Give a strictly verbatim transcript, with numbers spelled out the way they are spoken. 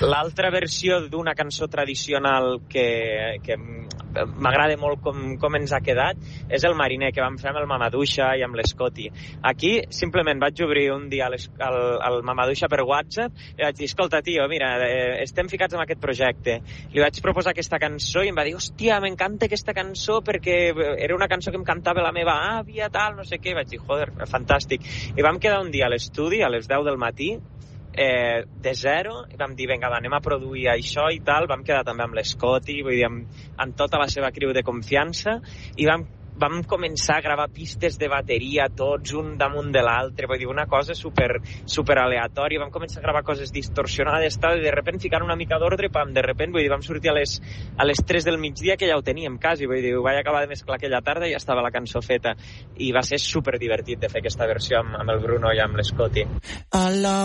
L'altra versió d'una cançó tradicional que, que m'agrada molt com, com ens ha quedat és el Mariner, que vam fer amb el Mamaduixa i amb l'Escoti. Aquí simplement vaig obrir un dia el, el Mamaduixa per WhatsApp i vaig dir, escolta, tio, mira, eh, estem ficats en aquest projecte. Li vaig proposar aquesta cançó i em va dir, hòstia, m'encanta aquesta cançó perquè era una cançó que em cantava la meva àvia, tal, no sé què. Vaig dir, joder, fantàstic. I vam quedar un dia a l'estudi, a les deu del matí, Eh, de zero, i vam dir, vinga, va, anem a produir això i tal. Vam quedar també amb l'Escoti, vull dir, amb, amb tota la seva criu de confiança, i vam, vam començar a gravar pistes de bateria tots un damunt de l'altre, vull dir, una cosa super, super aleatòria. Vam començar a gravar coses distorsionades, tal, i de repent ficant una mica d'ordre, pam, de repent, vull dir, vam sortir a les, a les tres del migdia, que ja ho teníem quasi, vull dir, ho vaig acabar de mesclar aquella tarda i ja estava la cançó feta, i va ser super divertit de fer aquesta versió amb, amb el Bruno i amb l'Escoti.